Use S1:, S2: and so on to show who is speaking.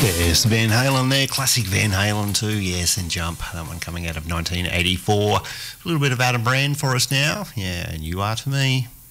S1: Yes, Van Halen there, classic Van Halen too, yes, and Jump, that one coming out of 1984. A little bit of Adam Brand for us now, yeah, and You Are To Me.